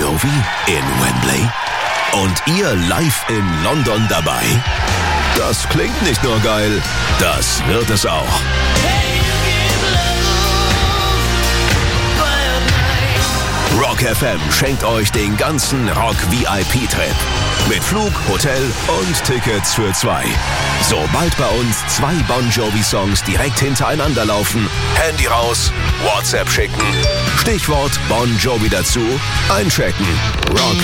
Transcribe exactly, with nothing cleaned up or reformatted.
Jovi in Wembley? Und ihr live in London dabei? Das klingt nicht nur geil, das wird es auch. Rock F M schenkt euch den ganzen Rock-V I P-Trip. Mit Flug, Hotel und Tickets für zwei. Sobald bei uns zwei Bon Jovi-Songs direkt hintereinander laufen, Handy raus, WhatsApp schicken, Stichwort Bon Jovi dazu, einchecken. Rock